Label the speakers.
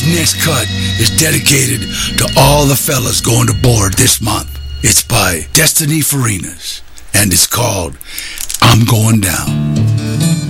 Speaker 1: next cut is dedicated to all the fellas going to board this month. It's by Destiny Farinas, and it's called I'm Going Down.